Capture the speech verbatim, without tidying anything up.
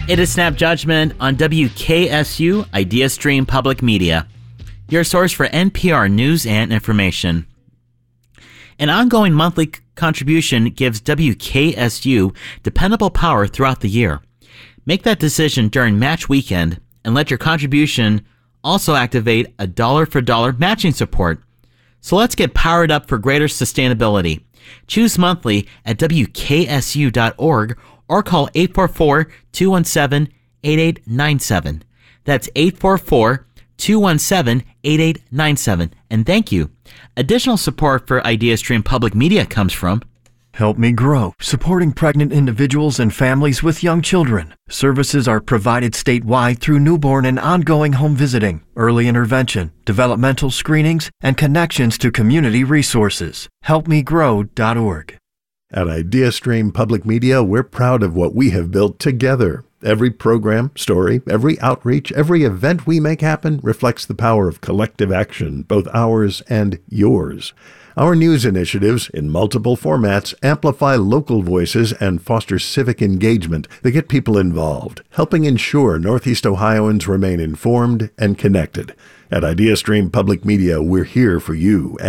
It is Snap Judgment on W K S U IdeaStream Public Media, your source for N P R news and information. An ongoing monthly contribution gives W K S U dependable power throughout the year. Make that decision during match weekend and let your contribution also activate a dollar-for-dollar matching support. So let's get powered up for greater sustainability. Choose monthly at W K S U dot org or call eight four four, two one seven, eight eight nine seven. That's eight four four, two one seven, eight eight nine seven. And thank you. Additional support for IdeaStream Public Media comes from Help Me Grow, supporting pregnant individuals and families with young children. Services are provided statewide through newborn and ongoing home visiting, early intervention, developmental screenings, and connections to community resources. help me grow dot org. At IdeaStream Public Media, we're proud of what we have built together. Every program, story, every outreach, every event we make happen reflects the power of collective action, both ours and yours. Our news initiatives, in multiple formats, amplify local voices and foster civic engagement that get people involved, helping ensure Northeast Ohioans remain informed and connected. At IdeaStream Public Media, we're here for you.